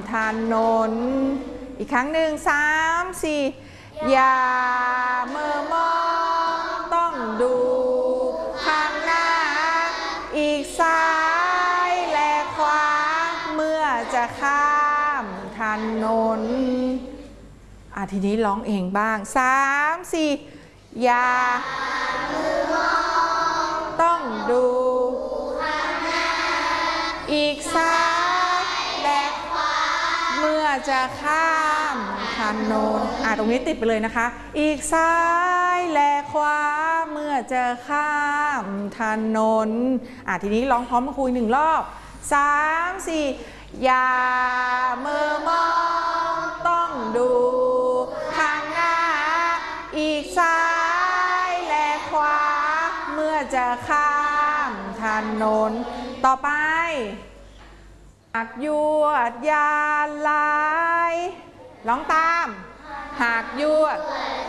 ถนนอีกครั้งหนึ่ง3 4อย่าเมื่อมองต้องดูข้างหน้าอีกซ้ายและขวาเมื่อจะข้ามถนนทีนี้ร้องเองบ้าง3 4อย่าต้องดูอีกซ้ายและขวาเมื่อจะข้ามถนนตรงนี้ติดไปเลยนะคะอีกซ้ายและขวาเมื่อจะข้ามถนนทีนี้ร้องพร้อมกับครูอีก1 รอบ3 4อย่าเมื่อมองต้องดูข้างหน้าอีกซ้ายและขวาเมื่อจะข้ามถนนต่อไปหากยวดยาลายร้องตามหากยวด